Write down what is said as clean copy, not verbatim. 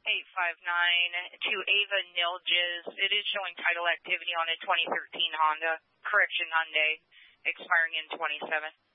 to Ava Nilges. It is showing title activity on a 2013 Honda, correction Hyundai, expiring in 27.